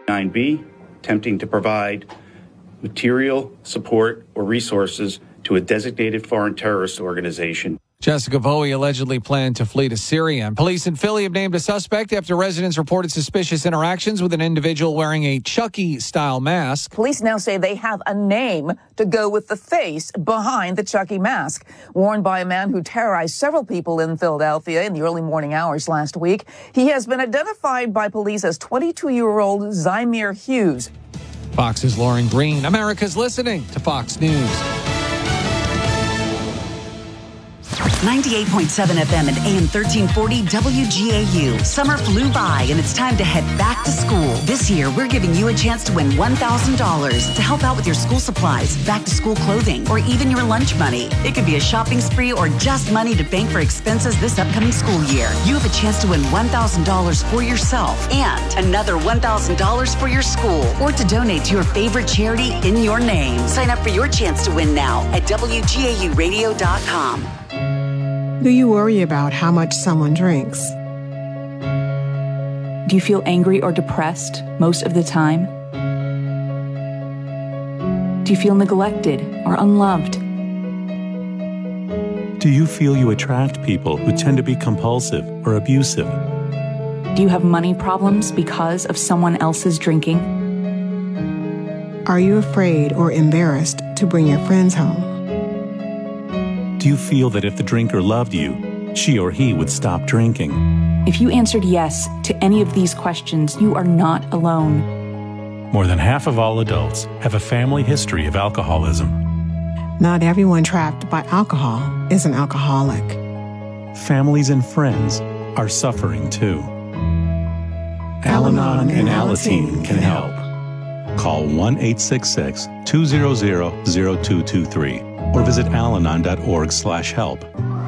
9B, attempting to provide material, support, or resources to a designated foreign terrorist organization. Jessica Bowie allegedly planned to flee to Syria. And police in Philly have named a suspect after residents reported suspicious interactions with an individual wearing a Chucky-style mask. Police now say they have a name to go with the face behind the Chucky mask, worn by a man who terrorized several people in Philadelphia in the early morning hours last week. He has been identified by police as 22-year-old Zymir Hughes. Fox's Lauren Green. America's listening to Fox News. 98.7 FM and AM 1340 WGAU. Summer flew by and it's time to head back to school. This year, we're giving you a chance to win $1,000 to help out with your school supplies, back to school clothing, or even your lunch money. It could be a shopping spree or just money to bank for expenses this upcoming school year. You have a chance to win $1,000 for yourself and another $1,000 for your school or to donate to your favorite charity in your name. Sign up for your chance to win now at WGAUradio.com. Do you worry about how much someone drinks? Do you feel angry or depressed most of the time? Do you feel neglected or unloved? Do you feel you attract people who tend to be compulsive or abusive? Do you have money problems because of someone else's drinking? Are you afraid or embarrassed to bring your friends home? Do you feel that if the drinker loved you, she or he would stop drinking? If you answered yes to any of these questions, you are not alone. More than half of all adults have a family history of alcoholism. Not everyone trapped by alcohol is an alcoholic. Families and friends are suffering too. Al-Anon and Alateen can help. Call 1-866-200-0223 or visit alanon.org/help.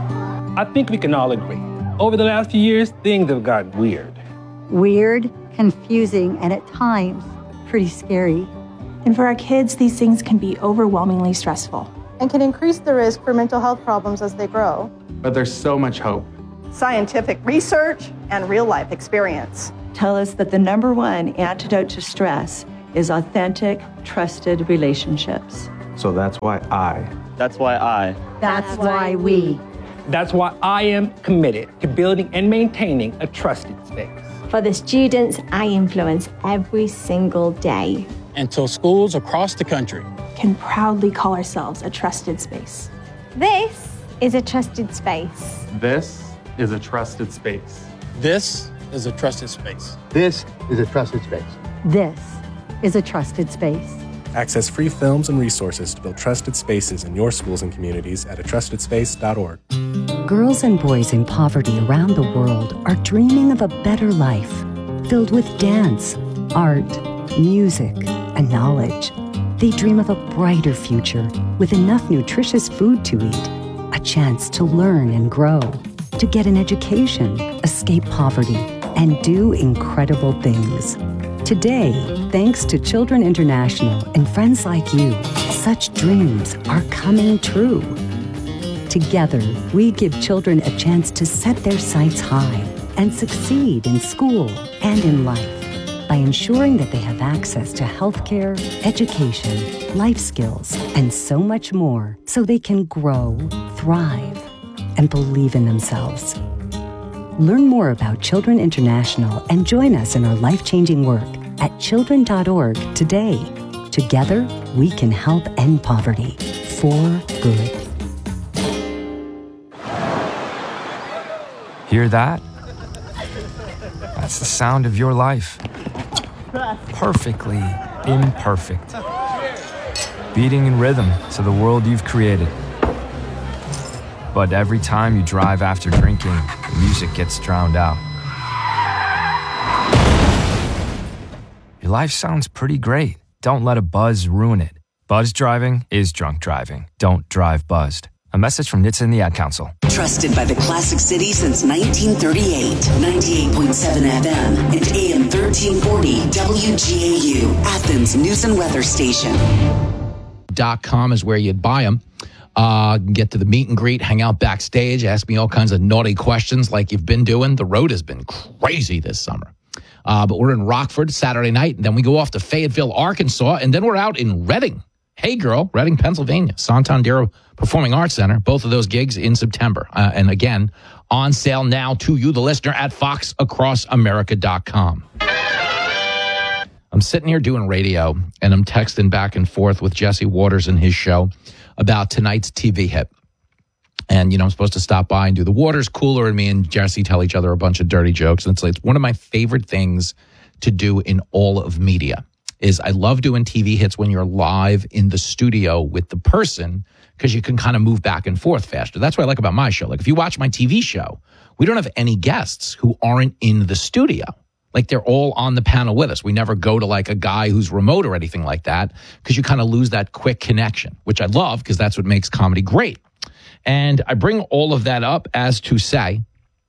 I think we can all agree. Over the last few years, things have gotten weird. Weird, confusing, and at times, pretty scary. And for our kids, these things can be overwhelmingly stressful. And can increase the risk for mental health problems as they grow. But there's so much hope. Scientific research and real-life experience tell us that the number one antidote to stress is authentic, trusted relationships. So that's why I. That's why I. That's why we. That's why I am committed to building and maintaining a trusted space. For the students I influence every single day. Until schools across the country can proudly call ourselves a trusted space. This is a trusted space. This is a trusted space. This is a trusted space. This is a trusted space. This is a trusted space. Access free films and resources to build trusted spaces in your schools and communities at atrustedspace.org. Girls and boys in poverty around the world are dreaming of a better life, filled with dance, art, music, and knowledge. They dream of a brighter future with enough nutritious food to eat, a chance to learn and grow, to get an education, escape poverty, and do incredible things. Today, thanks to Children International and friends like you, such dreams are coming true. Together, we give children a chance to set their sights high and succeed in school and in life by ensuring that they have access to healthcare, education, life skills, and so much more so they can grow, thrive, and believe in themselves. Learn more about Children International and join us in our life-changing work at children.org today. Together, we can help end poverty for good. Hear that? That's the sound of your life. Perfectly imperfect. Beating in rhythm to the world you've created. But every time you drive after drinking, the music gets drowned out. Your life sounds pretty great. Don't let a buzz ruin it. Buzz driving is drunk driving. Don't drive buzzed. A message from NHTSA and the Ad Council. Trusted by the Classic City since 1938. 98.7 FM and AM 1340 WGAU. Athens News and Weather Station. .com is where you'd buy them. Get to the meet and greet, hang out backstage, ask me all kinds of naughty questions like you've been doing. The road has been crazy this summer. But we're in Rockford Saturday night, and then we go off to Fayetteville, Arkansas, and then we're out in Reading. Hey Girl, Reading, Pennsylvania, Santander Performing Arts Center. Both of those gigs in September. And again, on sale now to you, the listener, at foxacrossamerica.com. I'm sitting here doing radio, and I'm texting back and forth with Jesse Waters and his show about tonight's TV hit. And, I'm supposed to stop by and do the Waters Cooler, and me and Jesse tell each other a bunch of dirty jokes. And it's one of my favorite things to do in all of media is I love doing TV hits when you're live in the studio with the person because you can kind of move back and forth faster. That's what I like about my show. Like if you watch my TV show, we don't have any guests who aren't in the studio. Like they're all on the panel with us. We never go to like a guy who's remote or anything like that because you kind of lose that quick connection, which I love because that's what makes comedy great. And I bring all of that up as to say,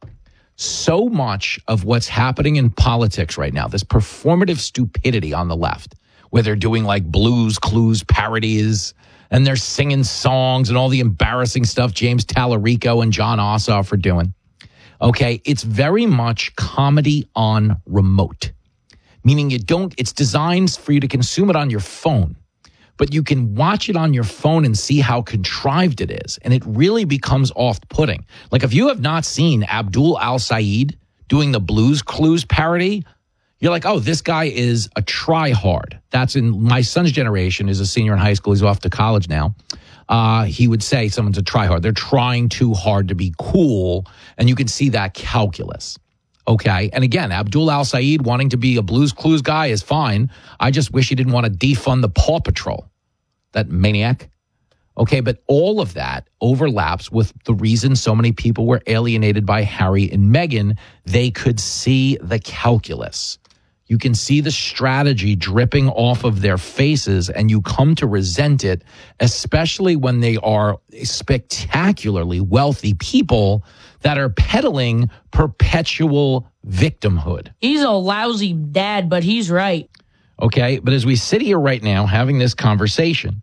so much of what's happening in politics right now, this performative stupidity on the left, where they're doing like Blues Clues parodies and they're singing songs and all the embarrassing stuff James Tallarico and John Ossoff are doing. Okay, it's very much comedy on remote, meaning it's designed for you to consume it on your phone. But you can watch it on your phone and see how contrived it is. And it really becomes off-putting. Like if you have not seen Abdul Al-Sayed doing the Blues Clues parody, you're like, oh, this guy is a try-hard. That's in my son's generation, is a senior in high school. He's off to college now. He would say someone's a try-hard. They're trying too hard to be cool. And you can see that calculus. Okay. And again, Abdul Al-Sayed wanting to be a Blues Clues guy is fine. I just wish he didn't want to defund the Paw Patrol. That maniac. Okay, but all of that overlaps with the reason so many people were alienated by Harry and Meghan. They could see the calculus. You can see the strategy dripping off of their faces, and you come to resent it, especially when they are spectacularly wealthy people that are peddling perpetual victimhood. He's a lousy dad, but he's right. Okay, but as we sit here right now having this conversation,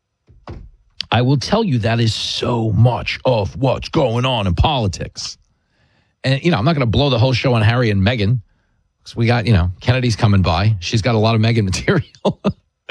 I will tell you that is so much of what's going on in politics. And, I'm not going to blow the whole show on Harry and Meghan. Because we got, Kennedy's coming by. She's got a lot of Meghan material.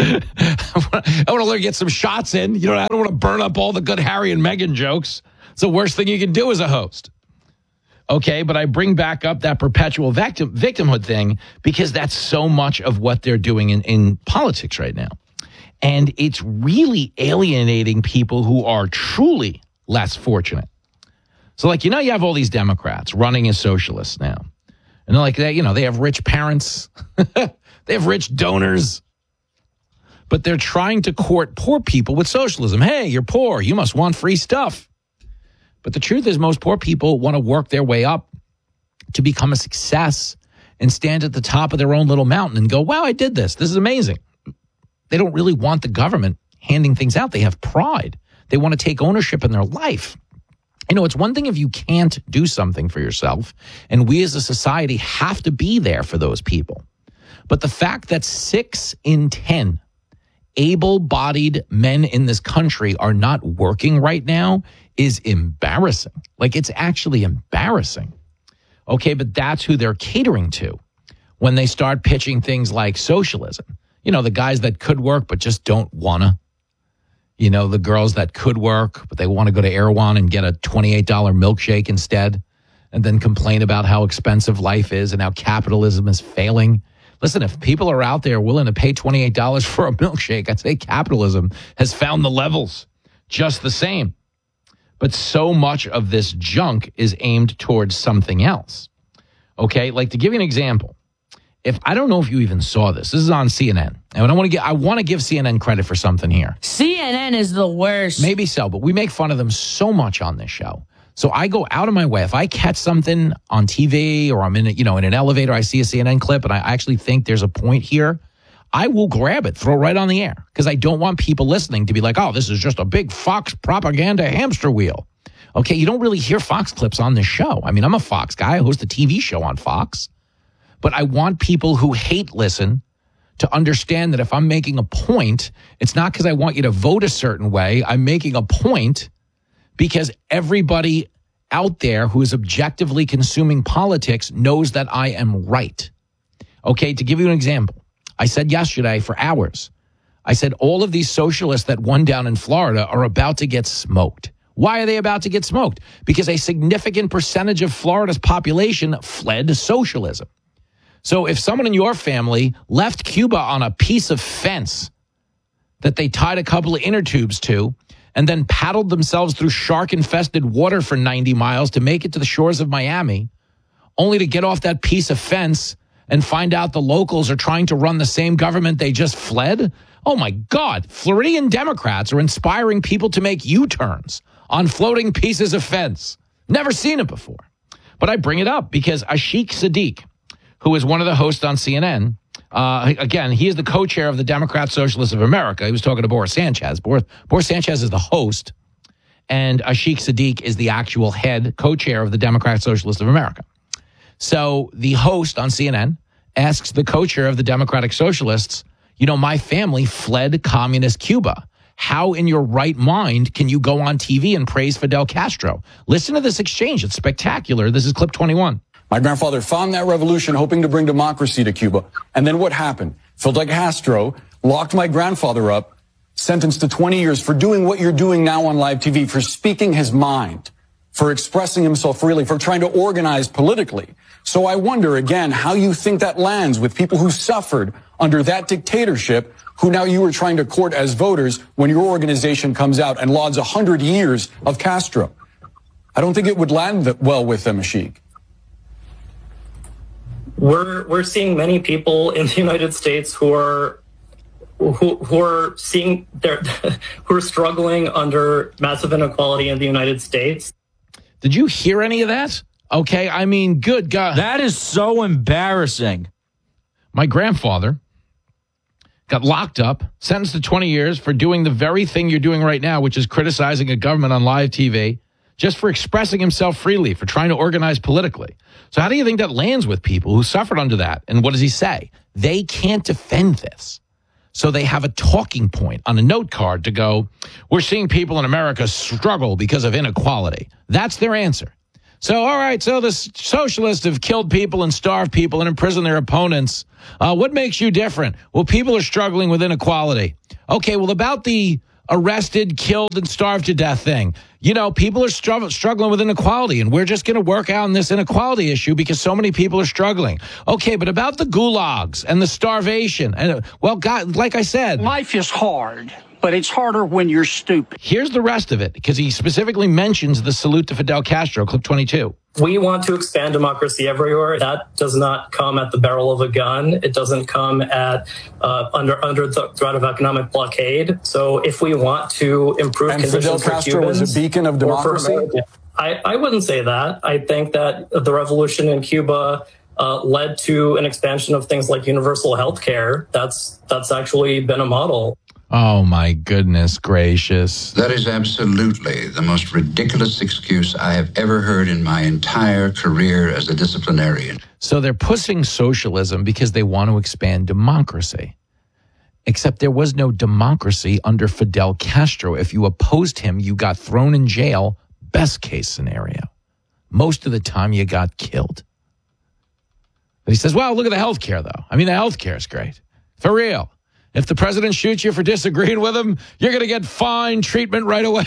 I want to get some shots in. I don't want to burn up all the good Harry and Meghan jokes. It's the worst thing you can do as a host. Okay, but I bring back up that perpetual victimhood thing because that's so much of what they're doing in politics right now. And it's really alienating people who are truly less fortunate. So you have all these Democrats running as socialists now. And they're like, they have rich parents. They have rich donors. But they're trying to court poor people with socialism. Hey, you're poor. You must want free stuff. But the truth is most poor people want to work their way up to become a success and stand at the top of their own little mountain and go, wow, I did this. This is amazing. They don't really want the government handing things out. They have pride. They want to take ownership in their life. It's one thing if you can't do something for yourself, and we as a society have to be there for those people. But the fact that 6 in 10 able-bodied men in this country are not working right now is embarrassing. It's actually embarrassing. Okay, but that's who they're catering to when they start pitching things like socialism. The guys that could work but just don't want to. The girls that could work, but they want to go to Erewhon and get a $28 milkshake instead and then complain about how expensive life is and how capitalism is failing. Listen, if people are out there willing to pay $28 for a milkshake, I'd say capitalism has found the levels just the same. But so much of this junk is aimed towards something else. Okay, to give you an example, I don't know if you even saw this. This is on CNN. And I want to give CNN credit for something here. CNN is the worst. Maybe so, but we make fun of them so much on this show. So I go out of my way. If I catch something on TV or I'm in an elevator, I see a CNN clip and I actually think there's a point here, I will grab it, throw it right on the air because I don't want people listening to be like, oh, this is just a big Fox propaganda hamster wheel. Okay, you don't really hear Fox clips on this show. I mean, I'm a Fox guy. I host a TV show on Fox. But I want people who hate listen to understand that if I'm making a point, it's not because I want you to vote a certain way. I'm making a point because everybody out there who is objectively consuming politics knows that I am right. Okay, to give you an example, I said yesterday for hours, I said all of these socialists that won down in Florida are about to get smoked. Why are they about to get smoked? Because a significant percentage of Florida's population fled socialism. So if someone in your family left Cuba on a piece of fence that they tied a couple of inner tubes to and then paddled themselves through shark-infested water for 90 miles to make it to the shores of Miami, only to get off that piece of fence and find out the locals are trying to run the same government they just fled? Oh, my God. Floridian Democrats are inspiring people to make U-turns on floating pieces of fence. Never seen it before. But I bring it up because Ashik Sadiq, who is one of the hosts on CNN, again, he is the co-chair of the Democrat Socialists of America. He was talking to Boris Sanchez. Boris Sanchez is the host, and Ashik Sadiq is the actual head co-chair of the Democrat Socialists of America. So the host on CNN asks the co-chair of the Democratic Socialists, my family fled communist Cuba. How in your right mind can you go on TV and praise Fidel Castro? Listen to this exchange. It's spectacular. This is clip 21. My grandfather found that revolution hoping to bring democracy to Cuba. And then what happened? Fidel Castro locked my grandfather up, sentenced to 20 years for doing what you're doing now on live TV, for speaking his mind, for expressing himself freely, for trying to organize politically. So I wonder, again, how you think that lands with people who suffered under that dictatorship, who now you are trying to court as voters when your organization comes out and lauds 100 years of Castro. I don't think it would land well with them, Ashik. We're seeing many people in the United States who are seeing who are struggling under massive inequality in the United States. Did you hear any of that? Okay, I mean, good God. That is so embarrassing. My grandfather got locked up, sentenced to 20 years for doing the very thing you're doing right now, which is criticizing a government on live TV, just for expressing himself freely, for trying to organize politically. So how do you think that lands with people who suffered under that? And what does he say? They can't defend this. So they have a talking point on a note card to go, we're seeing people in America struggle because of inequality. That's their answer. So, all right, so the socialists have killed people and starved people and imprisoned their opponents. What makes you different? Well, people are struggling with inequality. Okay, well, about the arrested, killed, and starved to death thing. People are struggling with inequality, and we're just going to work out on this inequality issue because so many people are struggling. Okay, but about the gulags and the starvation, and God, like I said, life is hard, but it's harder when you're stupid. Here's the rest of it, because he specifically mentions the salute to Fidel Castro, clip 22. We want to expand democracy everywhere. That does not come at the barrel of a gun. It doesn't come at under the threat of economic blockade. So if we want to improve conditions Fidel for Castro Cubans, was a beacon of democracy? I wouldn't say that. I think that the revolution in Cuba led to an expansion of things like universal health care. That's actually been a model. Oh, my goodness gracious. That is absolutely the most ridiculous excuse I have ever heard in my entire career as a disciplinarian. So they're pushing socialism because they want to expand democracy. Except there was no democracy under Fidel Castro. If you opposed him, you got thrown in jail, best case scenario. Most of the time, you got killed. But he says, well, look at the health care, though. I mean, the health care is great. For real. If the president shoots you for disagreeing with him, you're going to get fine treatment right away.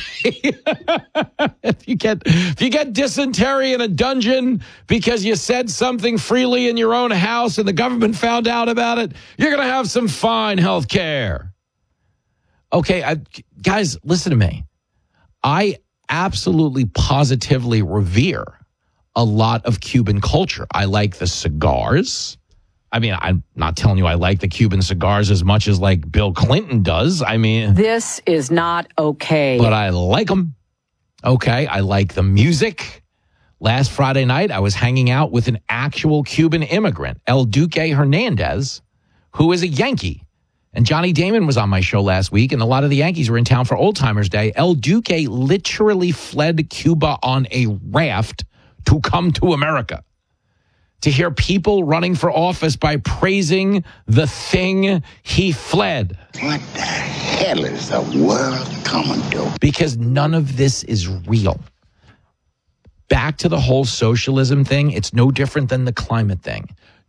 If you get dysentery in a dungeon because you said something freely in your own house and the government found out about it, you're going to have some fine health care. Okay, guys, listen to me. I absolutely positively revere a lot of Cuban culture. I like the cigars. I mean, I'm not telling you I like the Cuban cigars as much as like Bill Clinton does. I mean, this is not okay. But I like them. Okay, I like the music. Last Friday night, I was hanging out with an actual Cuban immigrant, El Duque Hernandez, who is a Yankee. And Johnny Damon was on my show last week, and a lot of the Yankees were in town for Old Timers Day. El Duque literally fled Cuba on a raft to come to America. To hear people running for office by praising the thing he fled. What the hell is the world coming to? Because none of this is real. Back to the whole socialism thing, it's no different than the climate thing.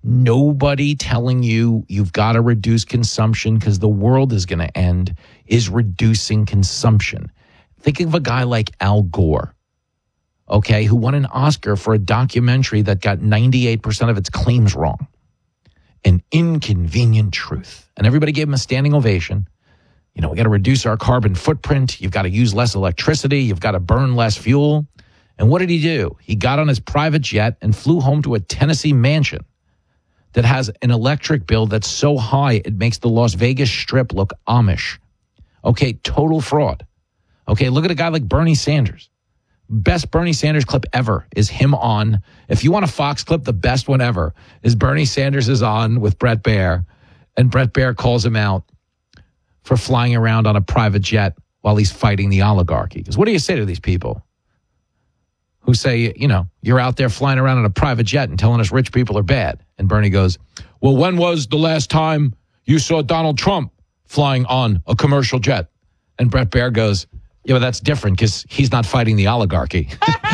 Nobody telling you you've got to reduce consumption because the world is going to end is reducing consumption. Think of a guy like Al Gore, okay, who won an Oscar for a documentary that got 98% of its claims wrong. An Inconvenient Truth. And everybody gave him a standing ovation. You know, we got to reduce our carbon footprint. You've got to use less electricity. You've got to burn less fuel. And what did he do? He got on his private jet and flew home to a Tennessee mansion that has an electric bill that's so high it makes the Las Vegas Strip look Amish. Okay, total fraud. Okay, look at a guy like Bernie Sanders. Best Bernie Sanders clip ever is him on. If you want a Fox clip, the best one ever is Bernie Sanders is on with Bret Baier, and Bret Baier calls him out for flying around on a private jet while he's fighting the oligarchy. Because what do you say to these people who say, you know, you're out there flying around on a private jet and telling us rich people are bad? And Bernie goes, well, when was the last time you saw Donald Trump flying on a commercial jet? And Bret Baier goes, yeah, but that's different because he's not fighting the oligarchy.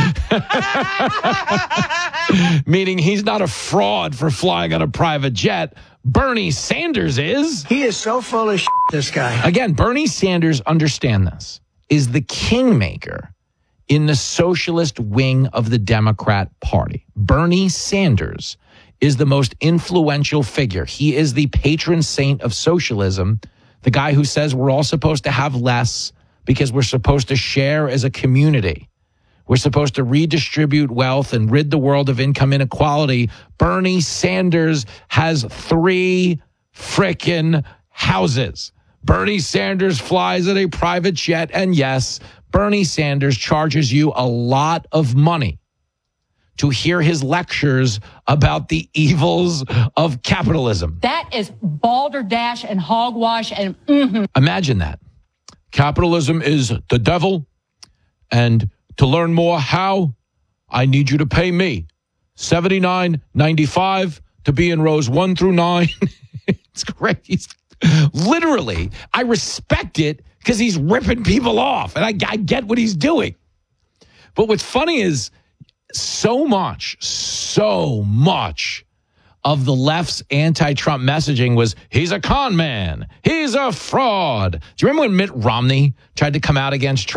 Meaning he's not a fraud for flying on a private jet. Bernie Sanders is. He is so full of shit, this guy. Again, Bernie Sanders, understand this, is the kingmaker in the socialist wing of the Democrat Party. Bernie Sanders is the most influential figure. He is the patron saint of socialism, the guy who says we're all supposed to have less because we're supposed to share as a community. We're supposed to redistribute wealth and rid the world of income inequality. Bernie Sanders has 3 frickin' houses. Bernie Sanders flies in a private jet. And yes, Bernie Sanders charges you a lot of money to hear his lectures about the evils of capitalism. That is balderdash and hogwash and Imagine that. Capitalism is the devil, and to learn more how, I need you to pay me $79.95 to be in rows 1 through 9. It's great. He's literally, I respect it because he's ripping people off, and I get what he's doing. But what's funny is so much of the left's anti-Trump messaging was, he's a con man. He's a fraud. Do you remember when Mitt Romney tried to come out against Trump?